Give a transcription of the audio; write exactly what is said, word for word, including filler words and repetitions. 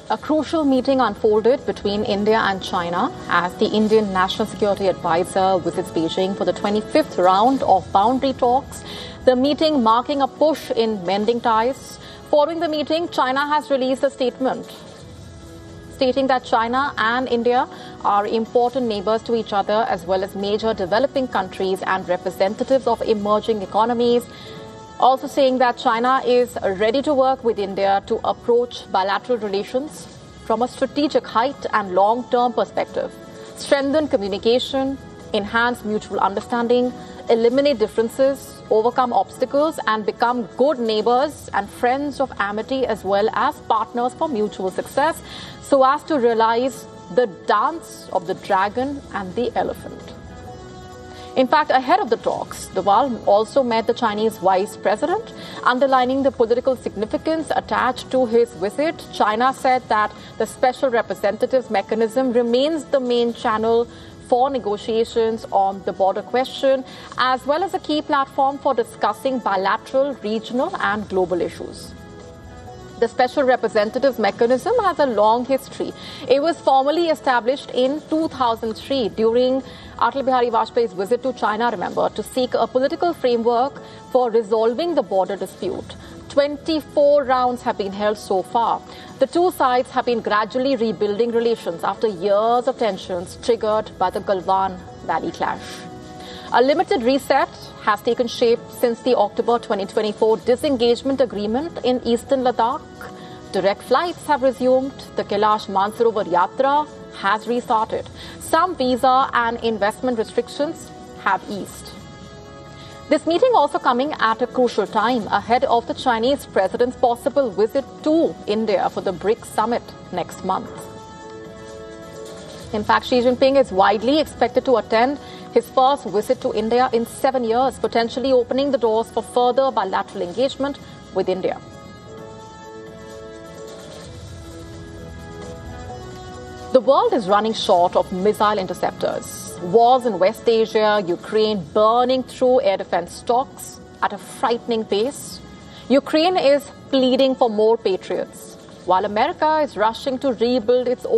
A crucial meeting unfolded between India and China as the Indian National Security Advisor visits Beijing for the twenty-fifth round of boundary talks. The meeting marking a push in mending ties. Following the meeting, China has released a statement stating that China and India are important neighbors to each other as well as major developing countries and representatives of emerging economies. Also saying that China is ready to work with India to approach bilateral relations from a strategic height and long-term perspective, strengthen communication, enhance mutual understanding, eliminate differences, overcome obstacles, and become good neighbors and friends of amity as well as partners for mutual success, so as to realize the dance of the dragon and the elephant. In fact, ahead of the talks, Doval also met the Chinese vice president, underlining the political significance attached to his visit. China said that the special representatives mechanism remains the main channel for negotiations on the border question, as well as a key platform for discussing bilateral, regional and global issues. The Special Representatives Mechanism has a long history. It was formally established in two thousand three during Atal Bihari Vajpayee's visit to China, remember, to seek a political framework for resolving the border dispute. twenty-four rounds have been held so far. The two sides have been gradually rebuilding relations after years of tensions triggered by the Galwan Valley clash. A limited reset has taken shape since the October twenty twenty-four disengagement agreement in eastern Ladakh. Direct flights have resumed. The Kailash Mansarovar Yatra has restarted. Some visa and investment restrictions have eased. This meeting also coming at a crucial time ahead of the Chinese president's possible visit to India for the BRICS summit next month. In fact, Xi Jinping is widely expected to attend his first visit to India in seven years, potentially opening the doors for further bilateral engagement with India. The world is running short of missile interceptors. Wars in West Asia, Ukraine burning through air defense stocks at a frightening pace. Ukraine is pleading for more Patriots, while America is rushing to rebuild its own